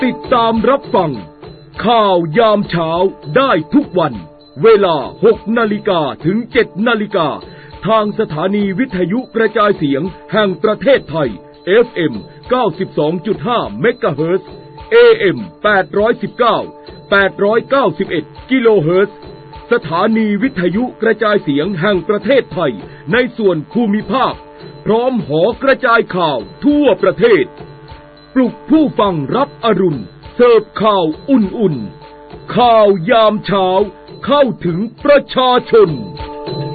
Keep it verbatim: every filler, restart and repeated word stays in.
ติดตามรับฟังข่าวยามเช้าได้ทุกวันเวลา หกนาฬิกา ถึง เจ็ดนาฬิกา ทางสถานีวิทยุกระจายเสียงแห่งประเทศไทย เอฟ เอ็ม เก้าสิบสองจุดห้า เมกะเฮิรตซ์ เอ เอ็ม แปดร้อยสิบเก้า แปดร้อยเก้าสิบเอ็ด กิโลเฮิรตซ์ สถานีวิทยุกระจายเสียงแห่งประเทศไทยในส่วนภูมิภาคพร้อมหอกระจายข่าวทั่วประเทศปลุกผู้ฟังรับอรุณเสิร์ฟข่าวอุ่นๆข่าวยามเช้าเข้าถึงประชาชน